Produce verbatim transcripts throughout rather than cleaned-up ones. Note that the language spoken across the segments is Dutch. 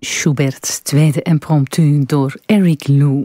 Schubert, tweede impromptu door Eric Lou.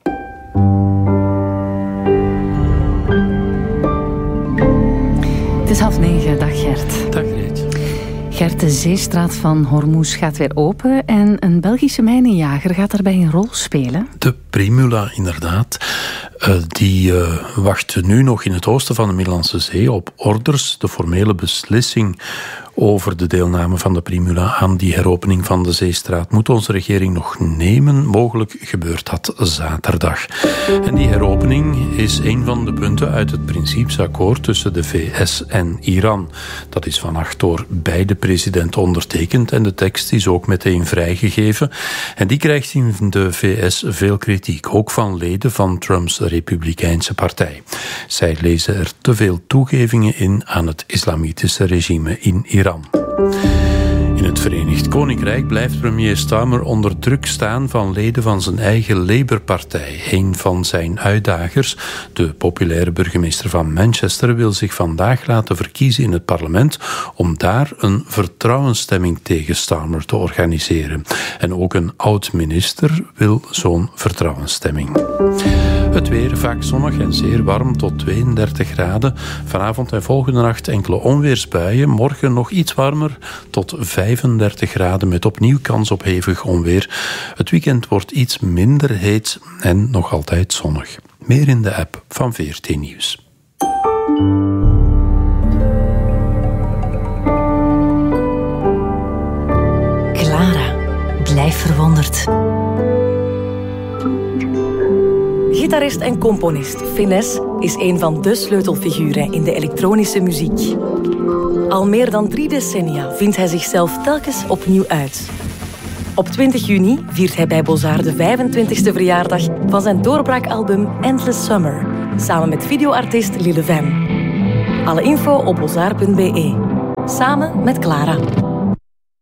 Het is half negen, dag Gert. Dag Reet. Gert, de zeestraat van Hormuz gaat weer open en een Belgische mijnenjager gaat daarbij een rol spelen. De Primula, inderdaad. Uh, die uh, wacht nu nog in het oosten van de Middellandse Zee op orders. De formele beslissing over de deelname van de Primula aan die heropening van de zeestraat moet onze regering nog nemen. Mogelijk gebeurt dat zaterdag. En die heropening is een van de punten uit het principesakkoord tussen de V S en Iran. Dat is vannacht door beide presidenten ondertekend en de tekst is ook meteen vrijgegeven. En die krijgt in de V S veel kritiek, ook van leden van Trumps Republikeinse partij. Zij lezen er te veel toegevingen in aan het islamitische regime in Iran. In het Verenigd Koninkrijk blijft premier Starmer onder druk staan van leden van zijn eigen Labour-partij. Een van zijn uitdagers, de populaire burgemeester van Manchester, wil zich vandaag laten verkiezen in het parlement om daar een vertrouwensstemming tegen Starmer te organiseren. En ook een oud-minister wil zo'n vertrouwensstemming. Het weer vaak zonnig en zeer warm tot tweeëndertig graden. Vanavond en volgende nacht enkele onweersbuien. Morgen nog iets warmer tot vijfendertig graden met opnieuw kans op hevig onweer. Het weekend wordt iets minder heet en nog altijd zonnig. Meer in de app van V R T Nieuws. Clara, blijf verwonderd. Gitarist en componist Finesse is een van de sleutelfiguren in de elektronische muziek. Al meer dan drie decennia vindt hij zichzelf telkens opnieuw uit. Op twintig juni viert hij bij Bozar de vijfentwintigste verjaardag van zijn doorbraakalbum Endless Summer, samen met videoartiest Lille Van. Alle info op bozar punt be. Samen met Clara.